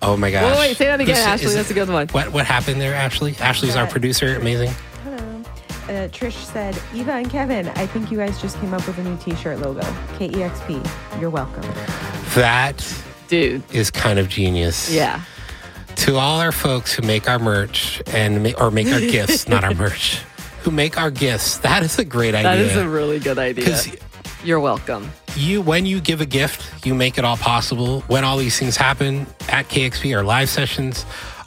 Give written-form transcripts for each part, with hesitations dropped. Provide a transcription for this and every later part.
Oh my gosh. Wait, say that again, Ashley. That's a good one. What happened there, Ashley? Ashley's our producer. Amazing. Hello. Trish said, Eva and Kevin, I think you guys just came up with a new t-shirt logo. KEXP. You're welcome. That dude is kind of genius. Yeah. To all our folks who make our merch or make our gifts, not our merch, who make our gifts, that is a great idea. That is a really good idea. You're welcome. When you give a gift, you make it all possible. When all these things happen at KXP, our live sessions,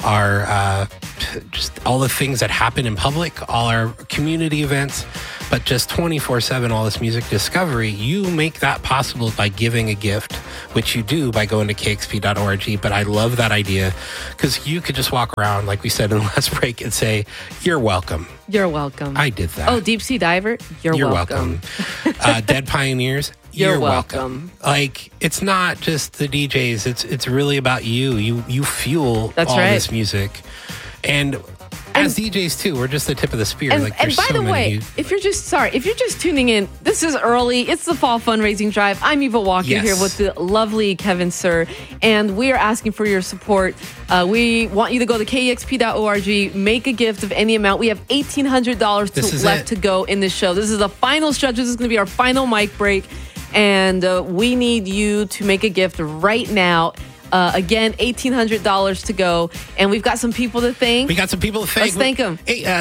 our just all the things that happen in public, all our community events, but just 24/7, all this music discovery, you make that possible by giving a gift, which you do by going to kxp.org. But I love that idea because you could just walk around, like we said in the last break, and say, you're welcome. You're welcome. I did that. Oh, Deep Sea Diver, you're welcome. Dead Pioneers, you're welcome. Like, it's not just the DJs. It's really about you. You fuel this music. And as DJs too, we're just the tip of the spear. And by the way, if you're just tuning in, this is early. It's the fall fundraising drive. I'm Eva Walker here with the lovely Kevin Sir, and we are asking for your support. We want you to go to kexp.org, make a gift of any amount. We have $1,800 left to go in this show. This is the final stretch. This is going to be our final mic break, and we need you to make a gift right now. Again, $1,800 to go, and we've got some people to thank. Let's thank them.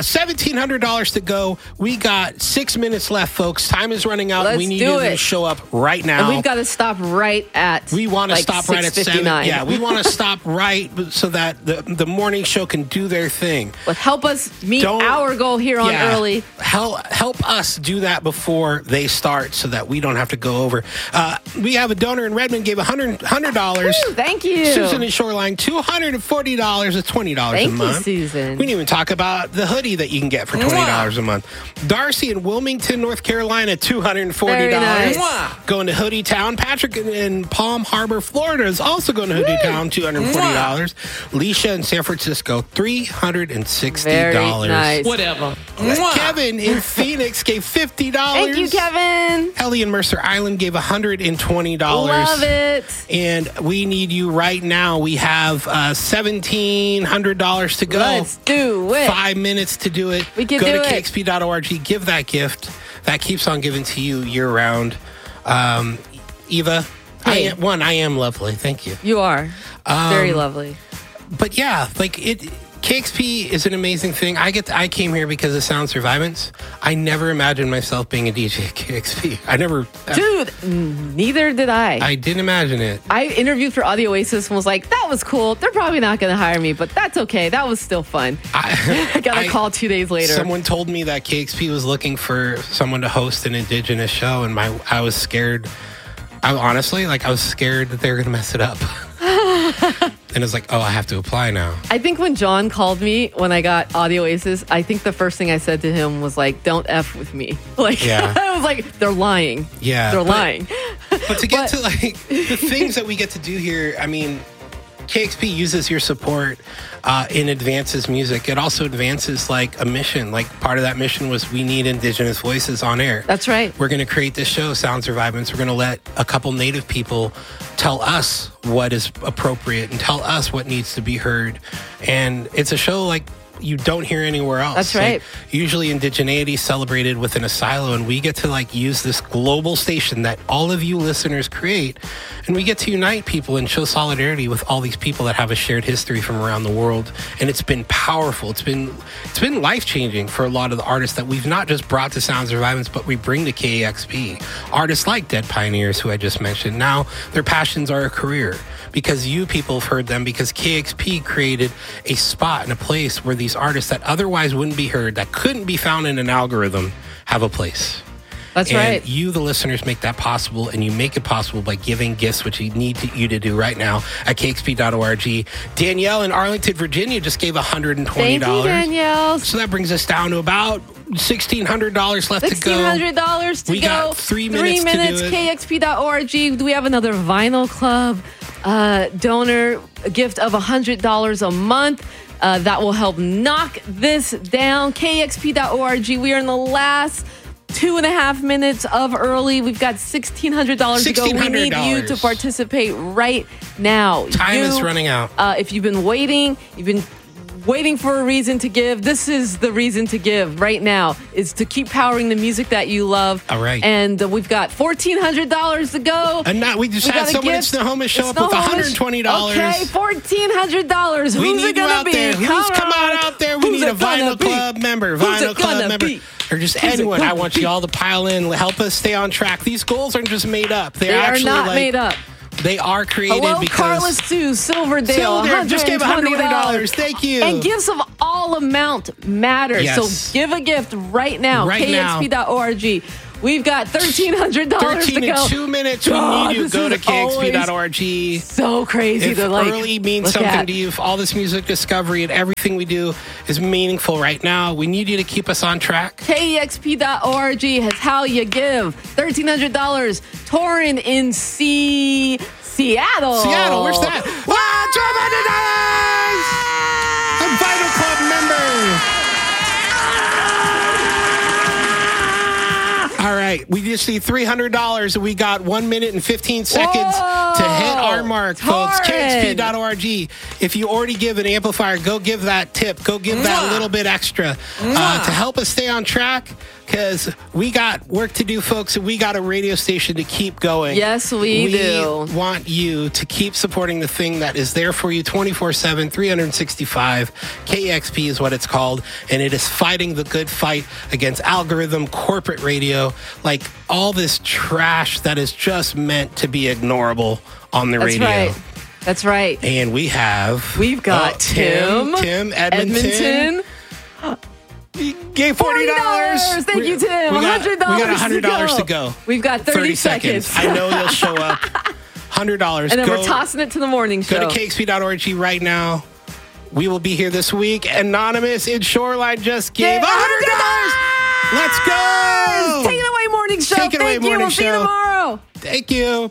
$1,700 to go. We got 6 minutes left, folks. Time is running out. We need you to show up right now. And we've got to stop right at. We want to stop right at 7. Yeah, we want to stop right so that the morning show can do their thing. But help us meet our goal here on early. Help us do that before they start, so that we don't have to go over. We have a donor in Redmond gave $100. Thank you. Susan in Shoreline, $240 is $20 a month. Thank you, Susan. We didn't even talk about the hoodie that you can get for $20 a month. Darcy in Wilmington, North Carolina, $240. Very nice. Going to Hoodie Town. Patrick in Palm Harbor, Florida is also going to Hoodie Town, $240. Leisha in San Francisco, $360. Very nice. Whatever. Kevin in Phoenix gave $50. Thank you, Kevin. Ellie in Mercer Island gave $120. Love it. And we need you right now. We have $1,700 to go. Let's do it. 5 minutes to do it. We can go do to it. kxp.org. Give that gift. That keeps on giving to you year round. Eva, hey. I am lovely. Thank you. You are very lovely. But yeah, KXP is an amazing thing. I came here because of Sound Survivance. I never imagined myself being a DJ at KXP. Dude, neither did I. I didn't imagine it. I interviewed for Audio Oasis and was like, that was cool. They're probably not going to hire me, but that's okay. That was still fun. I got a call 2 days later. Someone told me that KXP was looking for someone to host an Indigenous show, and I was scared. I was scared that they were going to mess it up. And it's like, I have to apply now. I think when John called me when I got Audio Oasis, I think the first thing I said to him was like, don't F with me. I was like, they're lying. Yeah. They're lying. But to get to the things that we get to do here, I mean, KXP uses your support in advances music. It also advances a mission. Part of that mission was we need Indigenous voices on air. That's right. We're going to create this show, Sound Survivance. We're going to let a couple Native people tell us what is appropriate and tell us what needs to be heard. And it's a show you don't hear anywhere else. That's right. Usually indigeneity is celebrated within a silo, and we get to use this global station that all of you listeners create, and we get to unite people and show solidarity with all these people that have a shared history from around the world. And it's been powerful. It's been life-changing for a lot of the artists that we've not just brought to Sound Survivance, but we bring to KEXP. Artists like Dead Pioneers, who I just mentioned. Now their passions are a career because you people have heard them, because KEXP created a spot and a place where these artists that otherwise wouldn't be heard, that couldn't be found in an algorithm, have a place. That's right. And you, the listeners, make that possible, and you make it possible by giving gifts, which you need you to do right now at kxp.org. Danielle in Arlington, Virginia just gave $120. Thank you, Danielle. So that brings us down to about $1,600 left to go. $1,600 to we go. Got 3 minutes to do it. kxp.org. Do we have another vinyl club donor gift of $100 a month? That will help knock this down. kxp.org. We are in the last 2.5 minutes of early. We've got $1,600 to go. We need you to participate right now. Time is running out. If you've been waiting for a reason to give, this is the reason to give right now, is to keep powering the music that you love. All right. And we've got $1,400 to go. And now we just had someone at Snohomish show up with $120. Okay, $1,400. Who's it going to be? Come on out there. We need a Vinyl Club member. Vinyl Club member. Or just anyone. I want you all to pile in. Help us stay on track. These goals aren't just made up. They are not made up. They are created because... Carlos Sue, Silverdale, just gave $120. Thank you. And gifts of all amount matter. Yes. So give a gift right now. KEXP.org. We've got $1,300 to go. 13 and 2 minutes. We need you. Go to KEXP.org. So crazy if to early means something to you, if all this music discovery and everything we do is meaningful right now, we need you to keep us on track. KEXP.org has how you give. $1,300. Torrin in Seattle. Seattle, where's that? $1,200! A Vinyl Club member. All right, we just need $300, and we got 1 minute and 15 seconds to hit our mark, folks. KEXP.org. If you already give an amplifier, go give that tip. Go give that little bit extra to help us stay on track, because we got work to do, folks, and we got a radio station to keep going. Yes, we do. We want you to keep supporting the thing that is there for you 24/7, 365. KEXP is what it's called, and it is fighting the good fight against algorithm, corporate radio, like all this trash that is just meant to be ignorable on the radio. Right. That's right. And we've got Tim Edmonton. He gave $40. Thank you, Tim. We got $100 to go. We've got 30 seconds. I know you'll show up. $100. And then we're tossing it to the morning show. Go to KEXP.org right now. We will be here this week. Anonymous in Shoreline just gave $100. Let's go. Take it away, morning show. Take it away, morning We'll show. see you tomorrow. Thank you.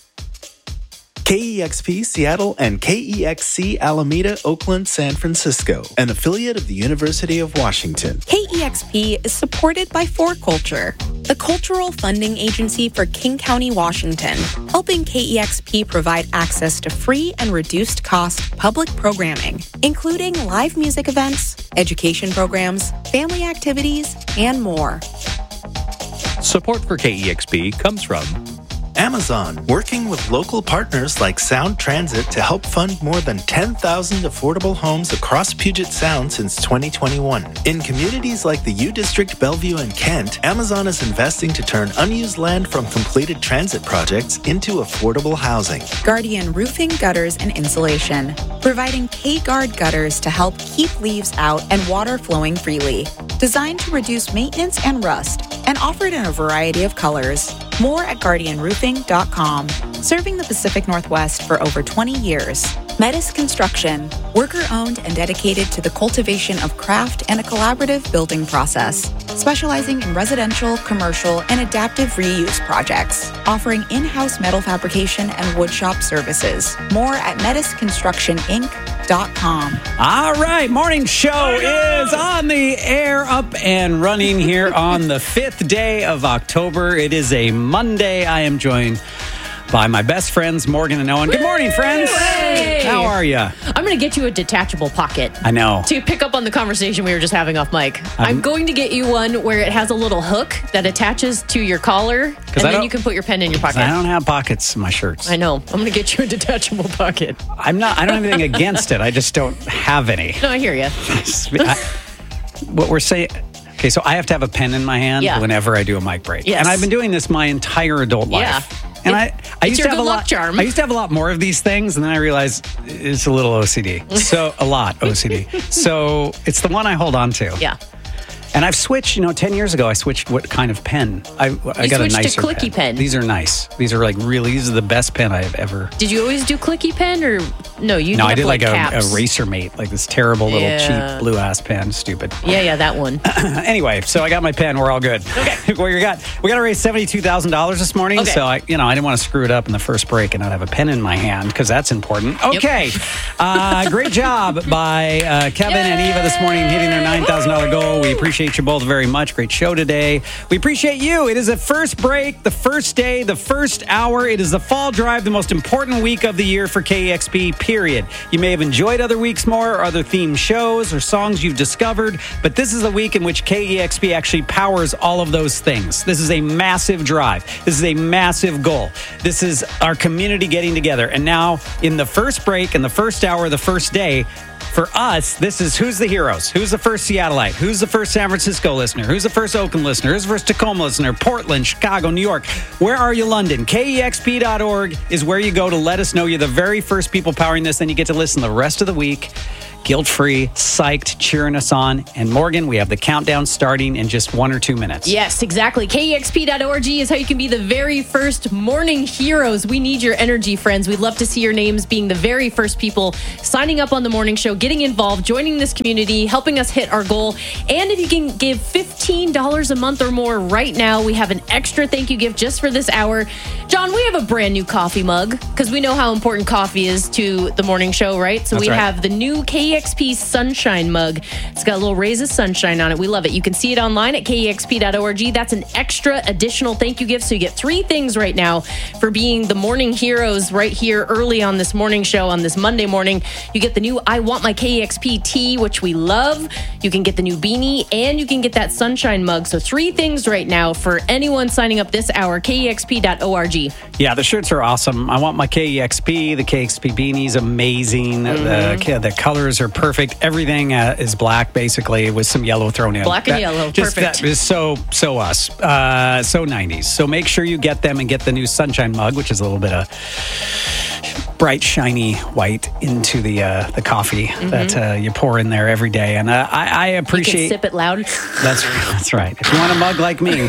KEXP Seattle and KEXC Alameda, Oakland, San Francisco, an affiliate of the University of Washington. KEXP is supported by 4Culture, the cultural funding agency for King County, Washington, helping KEXP provide access to free and reduced cost public programming, including live music events, education programs, family activities, and more. Support for KEXP comes from Amazon, working with local partners like Sound Transit to help fund more than 10,000 affordable homes across Puget Sound since 2021. In communities like the U District, Bellevue, and Kent, Amazon is investing to turn unused land from completed transit projects into affordable housing. Guardian Roofing, Gutters, and Insulation, providing K-Guard gutters to help keep leaves out and water flowing freely. Designed to reduce maintenance and rust, and offered in a variety of colors. More at GuardianRoofing.com. Serving the Pacific Northwest for over 20 years. Metis Construction, worker-owned and dedicated to the cultivation of craft and a collaborative building process. Specializing in residential, commercial, and adaptive reuse projects. Offering in-house metal fabrication and woodshop services. More at metisconstructioninc.com. All right, morning show is on the air, up and running here on the 5th day of October. It is a Monday. I am joined by my best friends, Morgan and Owen. Good morning, friends. Hey. How are you? I'm going to get you a detachable pocket. I know. To pick up on the conversation we were just having off mic. I'm going to get you one where it has a little hook that attaches to your collar, and then you can put your pen in your pocket. I don't have pockets in my shirts. I know. I'm going to get you a detachable pocket. I don't have anything against it. I just don't have any. No, I hear you. What we're saying... Okay, so I have to have a pen in my hand whenever I do a mic break. Yes. And I've been doing this my entire adult life. And I used to have a lot. Charm. I used to have a lot more of these things, and then I realized it's a little OCD. So a lot OCD. So it's the one I hold on to. Yeah. And I've switched. 10 years ago, I switched what kind of pen. I got a nicer to clicky pen. These are nice. These are these are the best pen I have ever. Did you always do clicky pen, or no? No, I did like a Racer Mate, like this terrible little cheap blue ass pen. Stupid. Yeah, that one. Anyway, so I got my pen. We're all good. Okay. We got to raise $72,000 this morning. Okay. So I didn't want to screw it up in the first break and not have a pen in my hand, because that's important. Okay. Great job by Kevin and Eva this morning hitting their $9,000 goal. We appreciate appreciate you both very much. Great show today. We appreciate you. It is the first break, the first day, the first hour. It is the fall drive, the most important week of the year for KEXP, period. You may have enjoyed other weeks more or other themed shows or songs you've discovered, but this is the week in which KEXP actually powers all of those things. This is a massive drive. This is a massive goal. This is our community getting together. And now, in the first break, in the first hour, the first day, for us, this is who's the heroes? Who's the first Seattleite? Who's the first San Francisco listener? Who's the first Oakland listener? Who's the first Tacoma listener? Portland, Chicago, New York. Where are you, London? KEXP.org is where you go to let us know you're the very first people powering this. Then you get to listen the rest of the week. Guilt-free, psyched, cheering us on. And Morgan, we have the countdown starting in just 1 or 2 minutes. Yes, exactly. KEXP.org is how you can be the very first morning heroes. We need your energy, friends. We'd love to see your names being the very first people signing up on the morning show, getting involved, joining this community, helping us hit our goal. And if you can give $15 a month or more right now, we have an extra thank you gift just for this hour. John, we have a brand new coffee mug because we know how important coffee is to the morning show, right? So we have the new KEXP Sunshine mug. It's got a little rays of sunshine on it. We love it. You can see it online at KEXP.org. That's an extra additional thank you gift. So you get 3 things right now for being the morning heroes right here early on this morning show on this Monday morning. You get the new I Want My KEXP tee, which we love. You can get the new beanie and you can get that sunshine mug. So 3 things right now for anyone signing up this hour, KEXP.org. Yeah, the shirts are awesome. I Want My KEXP. The KEXP beanie's amazing. The colors are perfect. Everything is black, basically, with some yellow thrown in. Black and yellow, perfect. That is so us, so 90s. So make sure you get them and get the new Sunshine mug, which is a little bit of bright, shiny white into the coffee that you pour in there every day. And I appreciate... You can sip it loud. That's right. If you want a mug like me...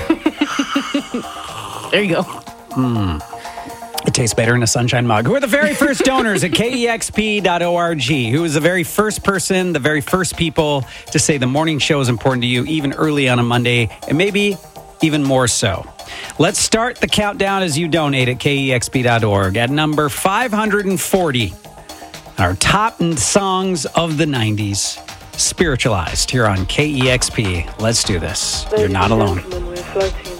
There you go. It tastes better in a sunshine mug. Who are the very first donors at KEXP.org? Who is the very first person, the very first people to say the morning show is important to you, even early on a Monday, and maybe even more so? Let's start the countdown as you donate at KEXP.org. At number 540, our top songs of the 90s, spiritualized here on KEXP. Let's do this. You're not alone.